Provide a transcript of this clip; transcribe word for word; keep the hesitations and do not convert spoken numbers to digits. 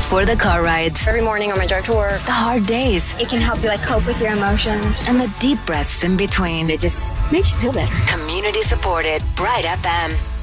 For the car rides, every morning on my drive to work, the hard days, it can help you like cope with your emotions, and the deep breaths in between. It just makes you feel better. Community supported Bright F M.